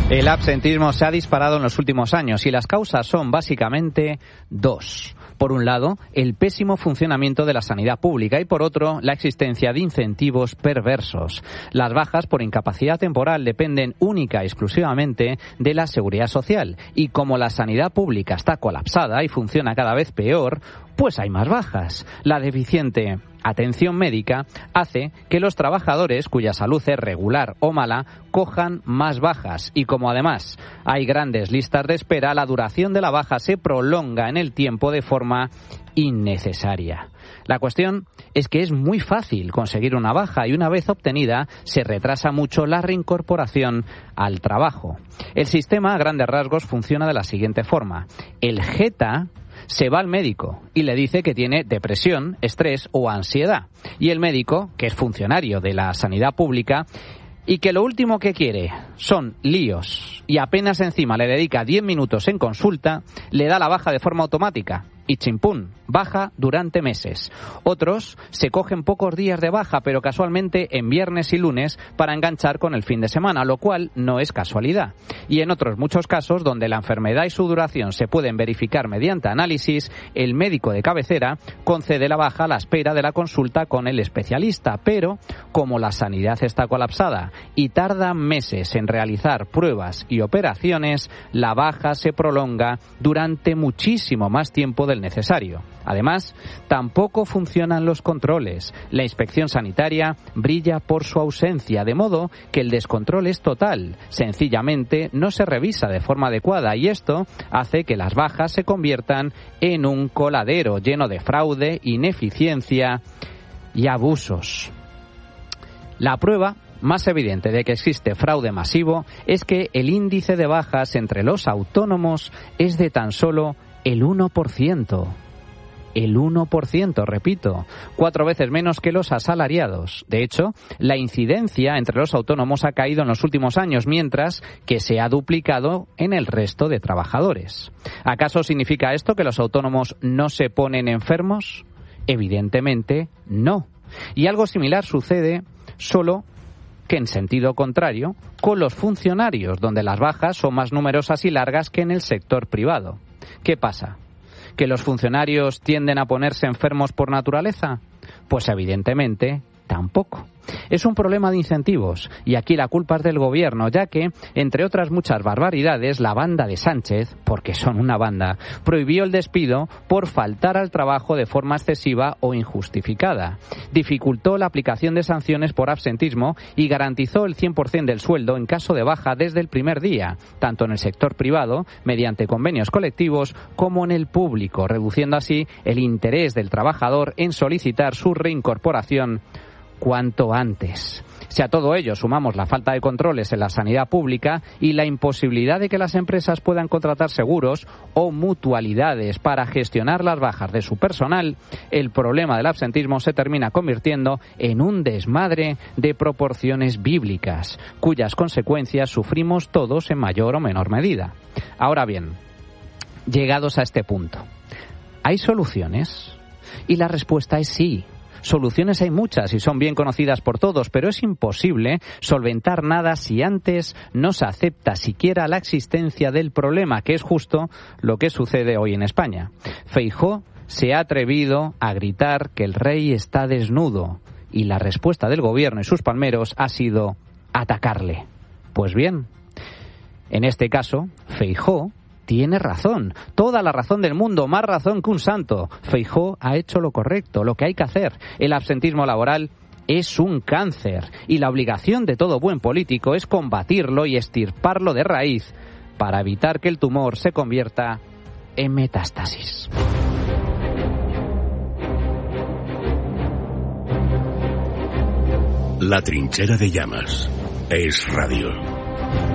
El absentismo se ha disparado en los últimos años y las causas son básicamente dos. Por un lado, el pésimo funcionamiento de la sanidad pública y por otro, la existencia de incentivos perversos. Las bajas por incapacidad temporal dependen única y exclusivamente de la seguridad social y como la sanidad pública está colapsada y funciona cada vez peor, pues hay más bajas. La deficiente atención médica hace que los trabajadores cuya salud es regular o mala cojan más bajas y como además hay grandes listas de espera, la duración de la baja se prolonga en el tiempo de forma innecesaria. La cuestión es que es muy fácil conseguir una baja y una vez obtenida se retrasa mucho la reincorporación al trabajo. El sistema a grandes rasgos funciona de la siguiente forma. El jeta se va al médico y le dice que tiene depresión, estrés o ansiedad. Y el médico, que es funcionario de la sanidad pública y que lo último que quiere son líos y apenas encima le dedica 10 minutos en consulta, le da la baja de forma automática. Y chimpún, baja durante meses. Otros se cogen pocos días de baja, pero casualmente en viernes y lunes para enganchar con el fin de semana, lo cual no es casualidad. Y en otros muchos casos, donde la enfermedad y su duración se pueden verificar mediante análisis, el médico de cabecera concede la baja a la espera de la consulta con el especialista. Pero, como la sanidad está colapsada y tarda meses en realizar pruebas y operaciones, la baja se prolonga durante muchísimo más tiempo del necesario. Además, tampoco funcionan los controles. La inspección sanitaria brilla por su ausencia, de modo que el descontrol es total. Sencillamente no se revisa de forma adecuada y esto hace que las bajas se conviertan en un coladero lleno de fraude, ineficiencia y abusos. La prueba más evidente de que existe fraude masivo es que el índice de bajas entre los autónomos es de tan solo el 1%. El 1%, repito, 4 veces menos que los asalariados. De hecho, la incidencia entre los autónomos ha caído en los últimos años, mientras que se ha duplicado en el resto de trabajadores. ¿Acaso significa esto que los autónomos no se ponen enfermos? Evidentemente, no. Y algo similar sucede, solo que en sentido contrario, con los funcionarios, donde las bajas son más numerosas y largas que en el sector privado. ¿Qué pasa? ¿Que los funcionarios tienden a ponerse enfermos por naturaleza? Pues evidentemente tampoco. Es un problema de incentivos y aquí la culpa es del gobierno, ya que, entre otras muchas barbaridades, la banda de Sánchez, porque son una banda, prohibió el despido por faltar al trabajo de forma excesiva o injustificada. Dificultó la aplicación de sanciones por absentismo y garantizó el 100% del sueldo en caso de baja desde el primer día, tanto en el sector privado, mediante convenios colectivos, como en el público, reduciendo así el interés del trabajador en solicitar su reincorporación cuanto antes. Si a todo ello sumamos la falta de controles en la sanidad pública y la imposibilidad de que las empresas puedan contratar seguros o mutualidades para gestionar las bajas de su personal, el problema del absentismo se termina convirtiendo en un desmadre de proporciones bíblicas, cuyas consecuencias sufrimos todos en mayor o menor medida. Ahora bien, llegados a este punto, ¿hay soluciones? Y la respuesta es sí. Soluciones hay muchas y son bien conocidas por todos, pero es imposible solventar nada si antes no se acepta siquiera la existencia del problema, que es justo lo que sucede hoy en España. Feijóo se ha atrevido a gritar que el rey está desnudo y la respuesta del gobierno y sus palmeros ha sido atacarle. Pues bien, en este caso, Feijóo tiene razón, toda la razón del mundo, más razón que un santo. Feijóo ha hecho lo correcto, lo que hay que hacer. El absentismo laboral es un cáncer y la obligación de todo buen político es combatirlo y extirparlo de raíz para evitar que el tumor se convierta en metástasis. La trinchera de llamas es radio.